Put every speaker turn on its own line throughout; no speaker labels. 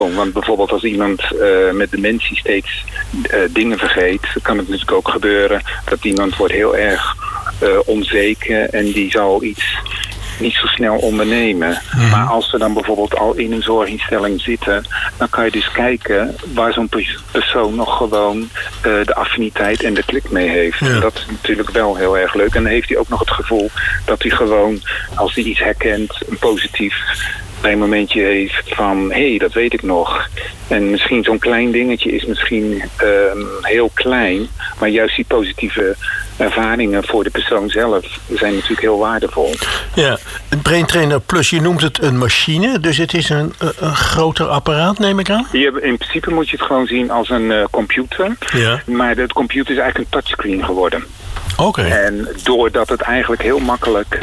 Want bijvoorbeeld als iemand met dementie steeds dingen vergeet, kan het natuurlijk ook gebeuren dat iemand wordt heel erg onzeker en die zal iets niet zo snel ondernemen. Maar als ze dan bijvoorbeeld al in een zorginstelling zitten, dan kan je dus kijken waar zo'n persoon nog gewoon de affiniteit en de klik mee heeft. Ja. En dat is natuurlijk wel heel erg leuk. En dan heeft hij ook nog het gevoel dat hij gewoon, als hij iets herkent, een positief een momentje heeft van, hé, dat weet ik nog. En misschien zo'n klein dingetje is misschien heel klein, maar juist die positieve ervaringen voor de persoon zelf zijn natuurlijk heel waardevol.
Ja, het Brain Trainer Plus, je noemt het een machine, dus het is een groter apparaat, neem ik aan?
In principe moet je het gewoon zien als een computer, maar de computer is eigenlijk een touchscreen geworden.
Oké.
En doordat het eigenlijk heel makkelijk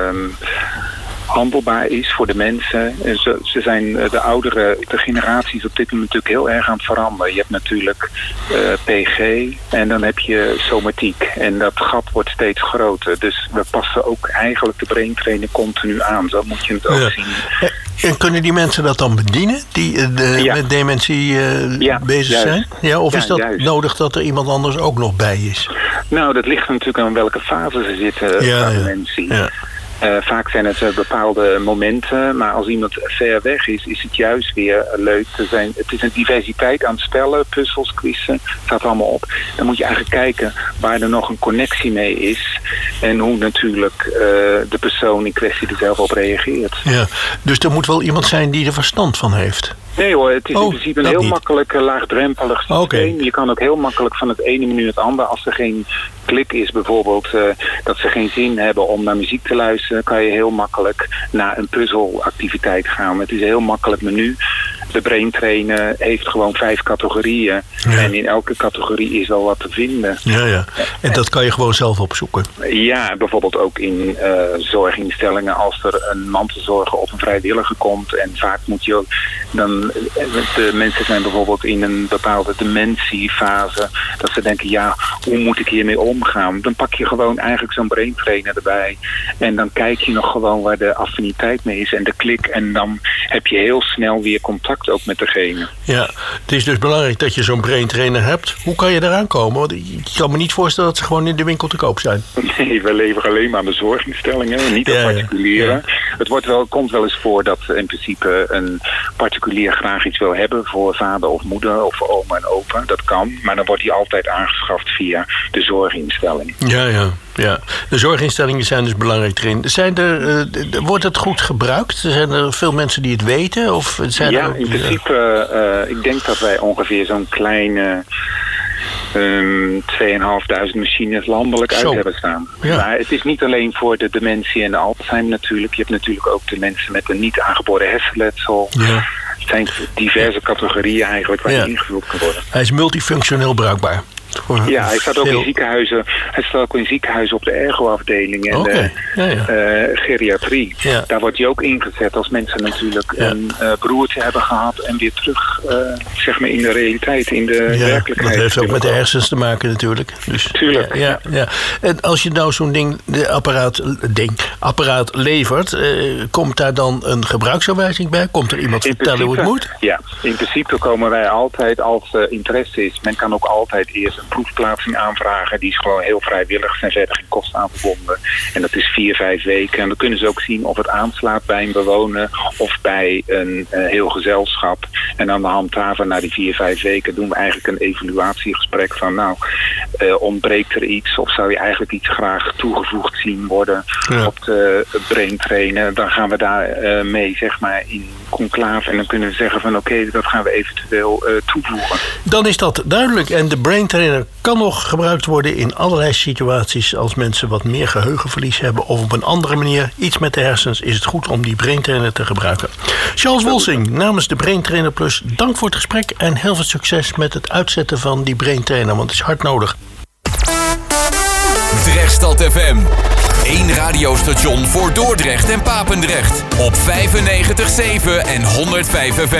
handelbaar is voor de mensen. Ze zijn de generaties op dit moment natuurlijk heel erg aan het veranderen. Je hebt natuurlijk PG en dan heb je somatiek. En dat gat wordt steeds groter. Dus we passen ook eigenlijk de Brain Trainer continu aan. Zo moet je het ook zien.
En kunnen die mensen dat dan bedienen? Die met dementie bezig zijn? Ja, of is dat nodig dat er iemand anders ook nog bij is?
Nou, dat ligt natuurlijk aan welke fase ze zitten qua dementie. Ja. Vaak zijn het bepaalde momenten, maar als iemand ver weg is het juist weer leuk te zijn. Het is een diversiteit aan spellen, puzzels, quizzen, staat allemaal op. Dan moet je eigenlijk kijken waar er nog een connectie mee is en hoe natuurlijk de persoon in kwestie er zelf op reageert. Ja,
dus er moet wel iemand zijn die er verstand van heeft.
Nee hoor, het is in principe een heel makkelijk laagdrempelig systeem. Okay. Je kan ook heel makkelijk van het ene menu naar het andere, als er geen klik is bijvoorbeeld, dat ze geen zin hebben om naar muziek te luisteren, kan je heel makkelijk naar een puzzelactiviteit gaan. Het is een heel makkelijk menu. De Brain Trainer heeft gewoon 5 categorieën. Ja. En in elke categorie is wel wat te vinden.
Ja. En dat kan je gewoon zelf opzoeken.
Ja, bijvoorbeeld ook in zorginstellingen als er een mantelzorger of een vrijwilliger komt. En vaak moet je ook de mensen zijn bijvoorbeeld in een bepaalde dementiefase. Dat ze denken, ja, hoe moet ik hiermee omgaan? Dan pak je gewoon eigenlijk zo'n Brain Trainer erbij. En dan kijk je nog gewoon waar de affiniteit mee is en de klik. En dan heb je heel snel weer contact ook met degene.
Ja, het is dus belangrijk dat je zo'n Brain Trainer hebt. Hoe kan je eraan komen? Want ik kan me niet voorstellen dat ze gewoon in de winkel te koop zijn.
Nee, we leveren alleen maar aan de zorginstellingen, niet aan particulieren. Het komt wel eens voor dat in principe een particulier graag iets wil hebben voor vader of moeder of oma en opa. Dat kan, maar dan wordt die altijd aangeschaft via de zorginstelling.
Ja. De zorginstellingen zijn dus belangrijk erin. Wordt het goed gebruikt? Zijn er veel mensen die het weten? Of zijn
in principe, ik denk dat wij ongeveer zo'n kleine 2.500 machines landelijk uit hebben staan. Ja. Maar het is niet alleen voor de dementie en de Alzheimer natuurlijk. Je hebt natuurlijk ook de mensen met een niet aangeboren hersenletsel. Ja. Het zijn diverse categorieën eigenlijk waar die ingevuld kan worden.
Hij is multifunctioneel bruikbaar.
Ja, hij staat ook in ziekenhuizen. Hij staat ook in ziekenhuizen op de ergo-afdeling en de geriatrie. Ja. Daar wordt hij ook ingezet als mensen natuurlijk een broertje hebben gehad en weer terug zeg maar in de realiteit, in de werkelijkheid.
Dat heeft ook met de hersens te maken natuurlijk. Dus,
tuurlijk.
Ja. En als je nou zo'n apparaat levert, komt daar dan een gebruiksaanwijzing bij? Komt er iemand vertellen hoe het moet?
Ja, in principe komen wij altijd, als interesse is, men kan ook altijd eerst een proefplaatsing aanvragen. Die is gewoon heel vrijwillig, zijn verder geen kosten aan verbonden. En dat is 4-5 weken. En dan kunnen ze ook zien of het aanslaat bij een bewoner of bij een heel gezelschap. En aan de hand daarvan, na die 4-5 weken, doen we eigenlijk een evaluatiegesprek van ontbreekt er iets of zou je eigenlijk iets graag toegevoegd zien worden op de Brain Trainer. Dan gaan we daar mee zeg maar in conclave en dan kunnen we zeggen van oké, dat gaan we eventueel toevoegen.
Dan is dat duidelijk. En de Brain Trainer kan nog gebruikt worden in allerlei situaties. Als mensen wat meer geheugenverlies hebben of op een andere manier iets met de hersens, is het goed om die Brain Trainer te gebruiken. Charles Wolsing namens de Brain Trainer Plus, dank voor het gesprek en heel veel succes met het uitzetten van die Brain Trainer, want het is hard nodig.
Drechtstad FM. 1 radiostation voor Dordrecht en Papendrecht. Op 95.7 en 105 FM.